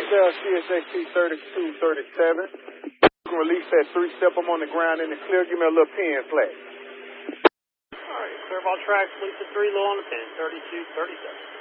Hotel CSHT 3237. You can release that 3-step. I'm on the ground in the clear. Give me a little pin flag. All right, serve all tracks, Lisa 3 low on the pin, 3237.